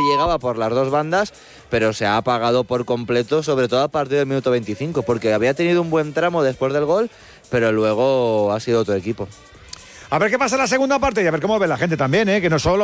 llegaba por las dos bandas, pero se ha apagado por completo, sobre todo a partir del minuto 25, porque había tenido un buen tramo después del gol, pero luego ha sido otro equipo. A ver qué pasa en la segunda parte y a ver cómo ve la gente también, que no solo